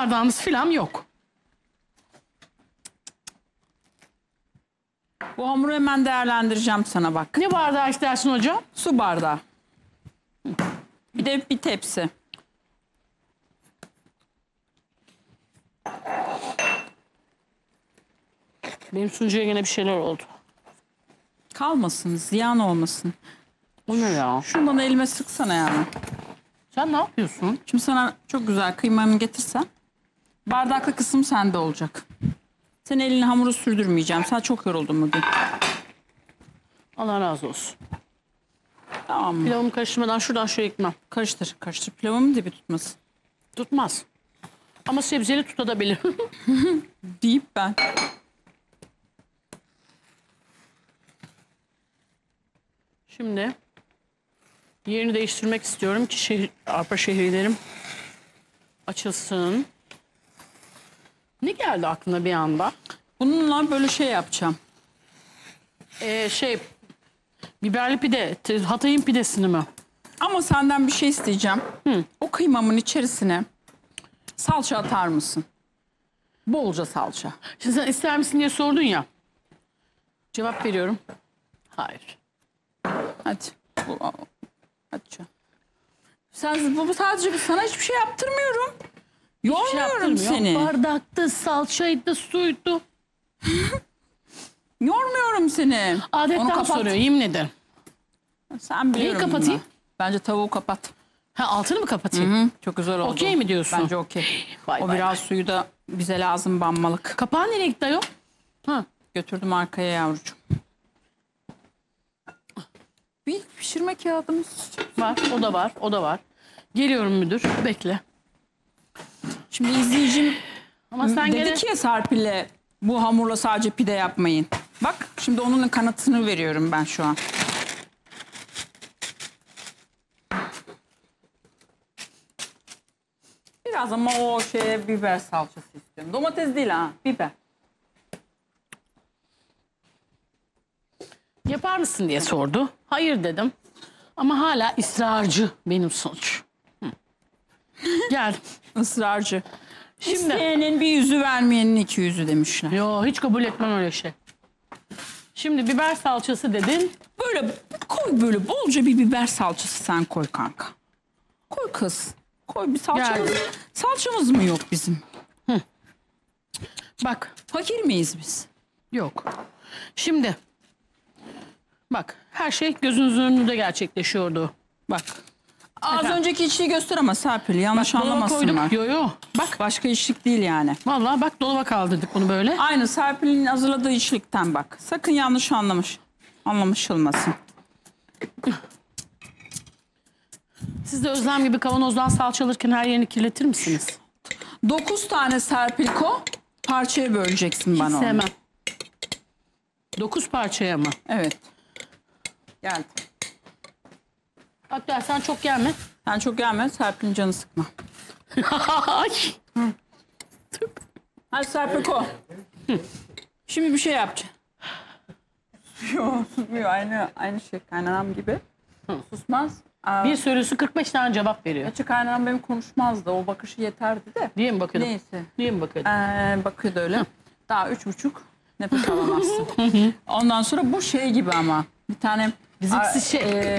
bardağımız falan yok. Bu hamuru hemen değerlendireceğim sana bak. Ne bardağı istersin hocam? Su bardağı. Bir de bir tepsi. Benim sunucuya yine bir şeyler oldu. Kalmasın, ziyan olmasın. O ne ya? Şundan elime sıksana yani. Sen ne yapıyorsun? Şimdi sana çok güzel kıymamı getirsem. Bardaklı kısım sende olacak. Sen elini hamuru sürdürmeyeceğim. Sen çok yoruldun bugün. Allah razı olsun. Tamam mı? Pilavımı karıştırmadan şuradan şuraya ekmem. Karıştır, karıştır. Pilavımı dibi tutmasın. Tutmaz. Ama sebzeli tutabilir. Deyip ben. Şimdi yerini değiştirmek istiyorum ki arpa şehrilerim açılsın. Ne geldi aklına bir anda? Bununla böyle şey yapacağım. Biberli pide, Hatay'ın pidesini mi? Ama senden bir şey isteyeceğim. O kıymamın içerisine salça atar mısın? Bolca salça. Şimdi sen ister misin diye sordun ya. Cevap veriyorum. Hayır. Hadi. Hadi canım. Sen bu sadece sana hiçbir şey yaptırmıyorum. Yormuyorum seni. Bardaktı, salçaydı, suydu. Yormuyorum seni. Onu Adetten kapat. soruyor, yemin ederim. Sen biliyorum. Neyi kapatayım? bunu. Bence tavuğu kapat. Ha, altını mı kapatayım? Hı, çok güzel oldu. Okey mi diyorsun? Bence okey. Vay O vay biraz suyu da bize lazım banmalık. Kapağı nereye gitti ayol? Ha. Götürdüm arkaya yavrucuğum. Bir pişirme kağıdımız. Var, o da var, o da var. Geliyorum müdür, bekle. Şimdi izleyicim Ama sen dedi gene... ki Serpil'e bu hamurla sadece pide yapmayın. Bak şimdi onun kanıtını veriyorum ben şu an. Biraz ama o şeye biber salçası istiyorum. Domates değil ha, biber. Yapar mısın diye sordu. Hayır dedim. Ama hala ısrarcı benim sonuç. Gel. Israrcı. Şimdi... İsteyenin bir yüzü vermeyenin iki yüzü demişler. Yo, hiç kabul etmem öyle şey. Şimdi biber salçası dedin. Böyle koy böyle bolca bir biber salçası sen koy kanka. Koy kız. Koy bir salçamız. Geldi. Salçamız mı yok bizim? Bak. Fakir miyiz biz? Yok. Şimdi. Bak. Her şey gözünüzün önünde gerçekleşiyordu. Bak. Az Efendim? önceki içliği göster ama Serpil yanlış Dolaba anlamasınlar. koyduk. Yo yo. Bak. Başka içlik değil yani. Vallahi bak, dolaba kaldırdık bunu böyle. Aynı Serpil'in hazırladığı içlikten bak. Sakın yanlış anlamışılmasın. Siz de Özlem gibi kavanozdan salça alırken her yerini kirletir misiniz? 9 tane Serpilko parçaya böleceksin bana onu. Sevmem. 9 parçaya mı? Evet. Geldi. Hatta sen çok gelme. Sen çok gelme Serpil'in canı sıkma. Ay. Hadi Serpilko. Şimdi bir şey yapacağım. Yok susmuyor aynı şey kaynanam gibi. Susmaz. Bir sorusu 45 tane cevap veriyor. Gerçi kaynanam benim konuşmazdı. O bakışı yeterdi de. Diye mi bakıyordun? Neyse. Diye mi bakıyordun? Bakıyordu öyle. Daha 3,5 nefes alamazsın. Ondan sonra bu şey gibi ama. Bir tane Fiziksiz şey.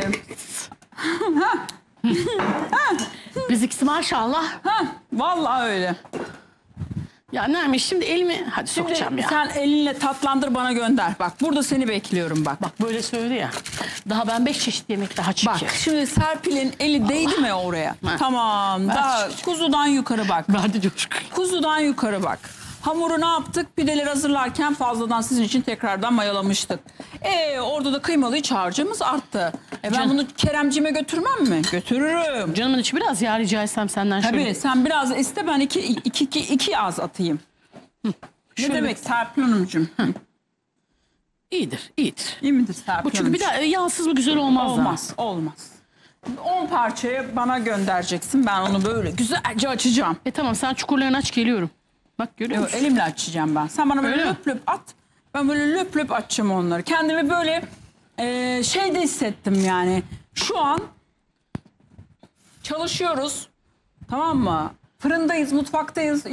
Bizikisi maşallah. Vallahi öyle. Ya neymiş şimdi elimi... Hadi sokacağım ya. Sen elinle tatlandır bana gönder. Bak burada seni bekliyorum bak. Bak böyle söyledi ya. Daha ben 5 çeşit yemek daha Bak çekiyorum. şimdi Serpil'in eli değdi mi oraya? Tamam. Daha kuzudan yukarı bak. Verdi coşku. Kuzudan yukarı bak. Hamuru ne yaptık? Pideleri hazırlarken fazladan sizin için tekrardan mayalamıştık. Orada da kıymalı iç harcımız arttı. Ben bunu Keremciğime götürmem mi? Götürürüm. Canımın içi biraz ya, rica etsem senden şöyle. Tabii sen biraz iste, ben iki az atayım. Ne Şöyle. demek Serpil Hanımcığım? İyidir, iyidir. İyi midir Serpil Bu çünkü Hanımcığım? bir daha yağsız mı güzel olmaz. Olmaz, olmaz. 10 parçayı bana göndereceksin. Ben onu böyle güzelce açacağım. Tamam, sen çukurlarını aç, geliyorum. Bak görüyor musun? Elimle açacağım ben. Sen bana böyle Öyle mi? löp löp at. Ben böyle löp löp açacağım onları. Kendimi böyle şeyde hissettim yani. Şu an çalışıyoruz. Tamam mı? Fırındayız, mutfaktayız.